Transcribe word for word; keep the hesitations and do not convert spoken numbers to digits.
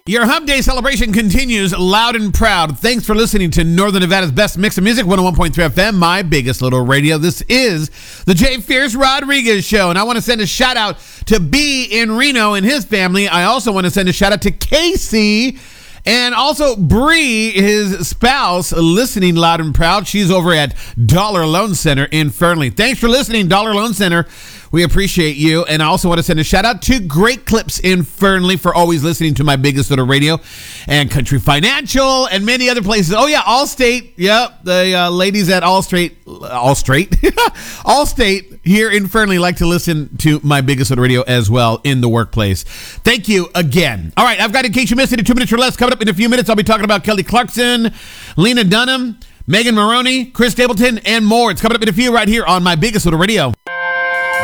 Your Hump Day celebration continues loud and proud. Thanks for listening to Northern Nevada's best mix of music, one oh one point three F M, my biggest little radio. This is the J. Fierce Rodriguez Show, and I want to send a shout out to B in Reno and his family. I also want to send a shout out to Casey and also Bree, his spouse, listening loud and proud. She's over at Dollar Loan Center in Fernley. Thanks for listening, Dollar Loan Center. We appreciate you. And I also want to send a shout out to Great Clips in Fernley for always listening to my biggest little radio, and Country Financial and many other places. Oh yeah, Allstate. Yep, the uh, ladies at Allstate, Allstate, Allstate here in Fernley like to listen to my biggest little radio as well in the workplace. Thank you again. All right, I've got, in case you missed it, in two minutes or less, coming up in a few minutes, I'll be talking about Kelly Clarkson, Lena Dunham, Megan Maroney, Chris Stapleton, and more. It's coming up in a few right here on my biggest little radio.